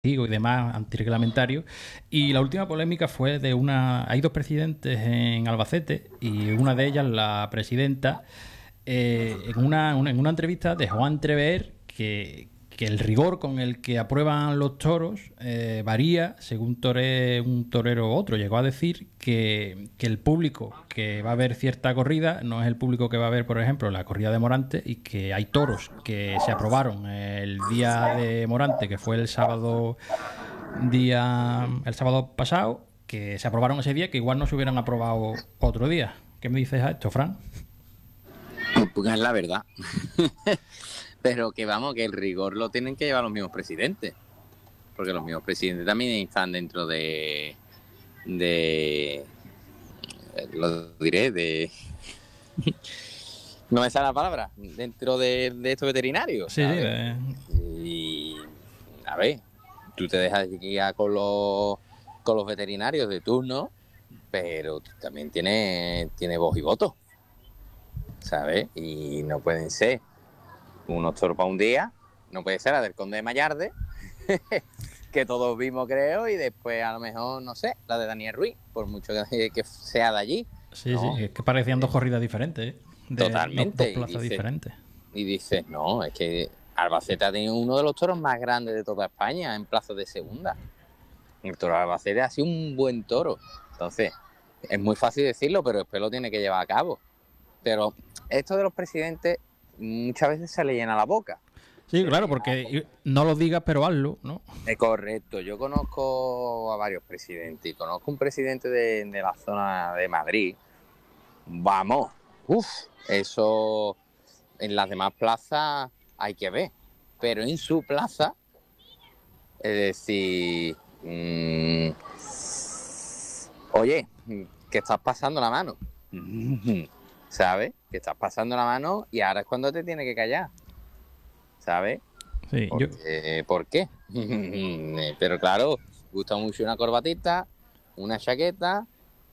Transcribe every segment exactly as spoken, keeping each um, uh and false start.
y demás antirreglamentarios. Y la última polémica fue de una... Hay dos presidentes en Albacete y una de ellas, la presidenta, eh, en, una, una- en una entrevista dejó entrever que, que el rigor con el que aprueban los toros eh, varía según tore, un torero u otro. Llegó a decir que, que el público que va a ver cierta corrida no es el público que va a ver, por ejemplo, la corrida de Morante, y que hay toros que se aprobaron el día de Morante, que fue el sábado día el sábado pasado, que se aprobaron ese día, que igual no se hubieran aprobado otro día. ¿Qué me dices a esto, Fran? Pues es la verdad. Pero que vamos, que el rigor lo tienen que llevar los mismos presidentes. Porque los mismos presidentes también están dentro de... de lo diré, de... no me sale la palabra. Dentro de, de estos veterinarios, Sí, sí. ¿sabes? eh, Y... a ver, tú te dejas guiar con los, con los veterinarios de turno, pero tú también tienes, tienes voz y voto, ¿sabes? Y no pueden ser unos toros para un día, no puede ser la del Conde de Mayarde, que todos vimos, creo, y después a lo mejor, no sé, la de Daniel Ruiz, por mucho que, que sea de allí, Sí, sí, ¿no? es que parecían dos corridas diferentes, ¿eh? De do- dos Totalmente. Y plazas dices, diferentes. y dices, no, es que Albacete ha tenido uno de los toros más grandes de toda España en plazas de segunda. El toro de Albacete ha sido un buen toro. Entonces, es muy fácil decirlo, pero después lo tiene que llevar a cabo. Pero esto de los presidentes muchas veces se le llena la boca. Sí, Se le claro, llena la porque boca. no lo digas, pero hazlo, ¿no? Es correcto. Yo conozco a varios presidentes y conozco un presidente de, de la zona de Madrid. Vamos, uff, eso en las demás plazas hay que ver. Pero en su plaza, es decir, mmm, oye, que estás pasando la mano. ¿Sabes? Que estás pasando la mano y ahora es cuando te tiene que callar. ¿Sabes? Sí, yo... Porque, ¿por qué? Pero claro, gusta mucho una corbatita, una chaqueta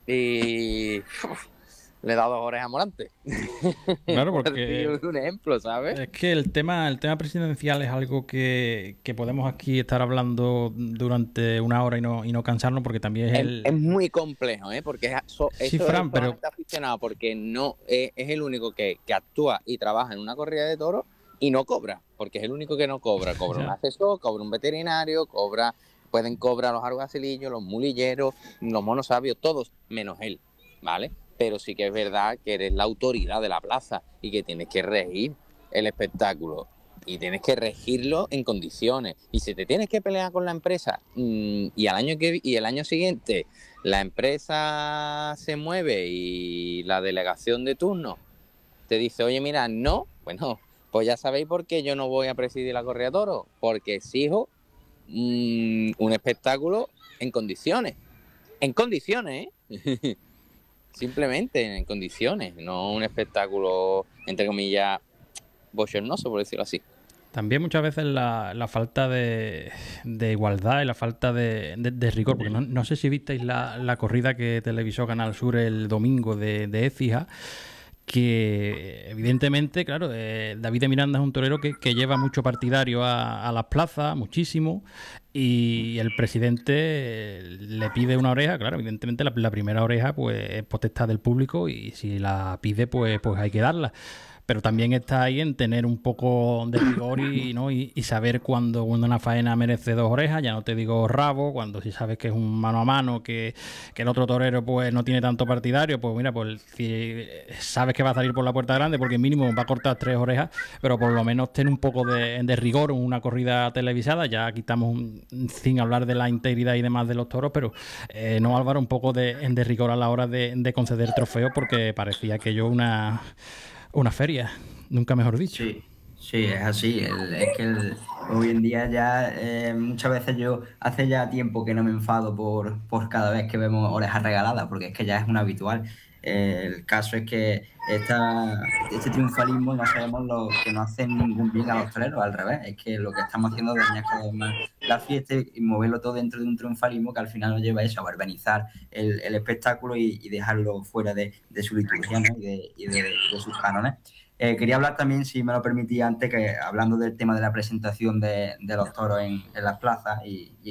y uf, le he dado dos orejas a Morante. Claro, Por decir porque un ejemplo, ¿sabes? es que el tema, el tema presidencial es algo que, que podemos aquí estar hablando durante una hora y no, y no cansarnos, porque también es Es, es el... muy complejo, ¿eh? Porque es- so- Sí, eso es Fran, pero solamente aficionado, porque no es, es el único que, que actúa y trabaja en una corrida de toros y no cobra, porque es el único que no cobra. Cobra un ya, asesor, cobra un veterinario, cobra, pueden cobrar los alguacilillos, los mulilleros, los monos sabios, todos, menos él, ¿vale? Pero sí que es verdad que eres la autoridad de la plaza y que tienes que regir el espectáculo. Y tienes que regirlo en condiciones. Y si te tienes que pelear con la empresa mmm, y, al año que, y el año siguiente la empresa se mueve y la delegación de turno te dice, oye, mira, no, bueno, pues ya sabéis por qué yo no voy a presidir la corrida de toros. Porque exijo mmm, un espectáculo en condiciones. En condiciones, ¿eh? Simplemente en condiciones, no un espectáculo, entre comillas, bochornoso, por decirlo así. también muchas veces la, la falta de, de igualdad y la falta de, de- de rigor, porque no, no sé si visteis la, la corrida que televisó Canal Sur el domingo de, de Écija, que evidentemente, claro, eh, David de Miranda es un torero que, que lleva mucho partidario a, a las plazas, muchísimo, y el presidente eh, le pide una oreja. Claro, evidentemente la, la primera oreja pues es potestad del público, y si la pide pues, pues hay que darla. Pero también está ahí en tener un poco de rigor y, ¿no? y, y saber cuando una faena merece dos orejas, ya no te digo rabo, cuando si sabes que es un mano a mano, que, que el otro torero pues no tiene tanto partidario, pues mira, pues si sabes que va a salir por la puerta grande, porque mínimo va a cortar tres orejas, pero por lo menos ten un poco de, de rigor en una corrida televisada. Ya quitamos, un, sin hablar de la integridad y demás de los toros, pero eh, no, Álvaro, un poco de, de rigor a la hora de, de conceder trofeos, porque parecía que yo una una feria, nunca mejor dicho. Sí, sí, es así. El- es que el- hoy en día ya eh, muchas veces yo hace ya tiempo que no me enfado por, por cada vez que vemos orejas regaladas, porque es que ya es un habitual. Eh, el caso es que esta, este triunfalismo no sabemos lo que no hace ningún bien a los toreros, al revés, es que lo que estamos haciendo es dañar cada vez más la fiesta y moverlo todo dentro de un triunfalismo que al final nos lleva a eso, a urbanizar el, el espectáculo y, y dejarlo fuera de, de su liturgia, ¿no? y, de, y de, de sus cánones. Eh, quería hablar también, si me lo permitía antes, que hablando del tema de la presentación de, de los toros en, en las plazas y, y